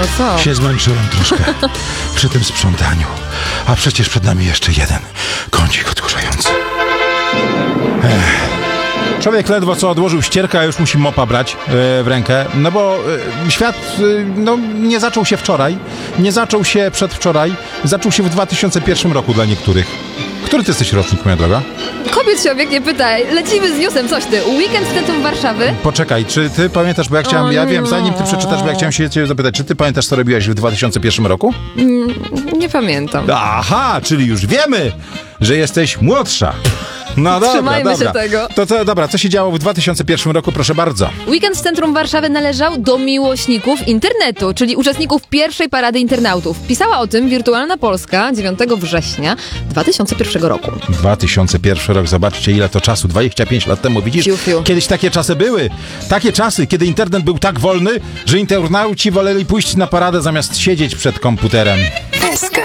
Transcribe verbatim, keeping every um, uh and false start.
co? Się zmęczyłem troszkę przy tym sprzątaniu. A przecież przed nami jeszcze jeden kącik odkurzający. Ech. Człowiek ledwo co odłożył ścierkę, a już musi mopa brać yy, w rękę, no bo yy, świat yy, no, nie zaczął się wczoraj, nie zaczął się przedwczoraj, zaczął się w dwa tysiące pierwszym roku dla niektórych. Który ty jesteś rocznik, moja droga? Kobiet się obiegnie pytaj. Lecimy z newsem, coś ty. Weekend w centrum Warszawy. Poczekaj, czy ty pamiętasz, bo ja chciałem, O, ja wiem, no. zanim ty przeczytasz, bo ja chciałem się ciebie zapytać, czy ty pamiętasz, co robiłaś w dwa tysiące pierwszym roku? Mm, nie pamiętam. Aha, czyli już wiemy, że jesteś młodsza. No dobra, Trzymajmy dobra. się tego. To, to dobra, co się działo w dwa tysiące pierwszym roku, proszę bardzo. Weekend w centrum Warszawy należał do miłośników internetu, czyli uczestników pierwszej parady internautów. Pisała o tym Wirtualna Polska dziewiątego września dwa tysiące pierwszego roku. dwa tysiące pierwszy rok, zobaczcie ile to czasu, dwadzieścia pięć lat temu, widzisz? Fiu, fiu. Kiedyś takie czasy były. Takie czasy, kiedy internet był tak wolny, że internauci woleli pójść na paradę zamiast siedzieć przed komputerem. S K